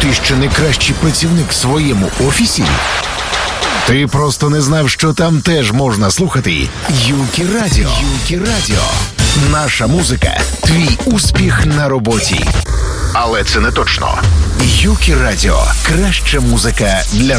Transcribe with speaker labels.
Speaker 1: Ти що найкращий працівник в своєму офісі? Ти просто не знав, що там теж можна слухати Юкі Радіо. Юкі Радіо. Наша музика – твій успіх на роботі. Але це не точно. Юкі Радіо – краща музика для